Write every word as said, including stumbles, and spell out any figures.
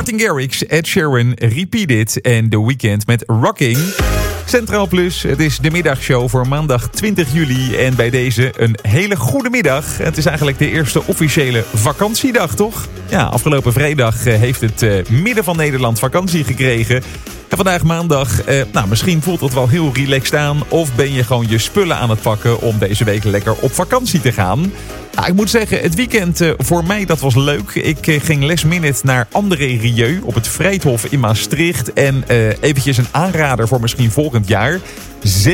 Martin Garrix, Ed Sheeran, Repeat It en The Weeknd met Rocking. Centraal Plus, het is de middagshow voor maandag twintig juli. En bij deze een hele goede middag. Het is eigenlijk de eerste officiële vakantiedag, toch? Ja, afgelopen vrijdag heeft het uh, midden van Nederland vakantie gekregen. En vandaag maandag, eh, nou misschien voelt het wel heel relaxed aan. Of ben je gewoon je spullen aan het pakken om deze week lekker op vakantie te gaan. Nou, ik moet zeggen, het weekend uh, voor mij dat was leuk. Ik uh, ging last minute naar André Rieu op het Vrijthof in Maastricht. En uh, eventjes een aanrader voor misschien volgend jaar.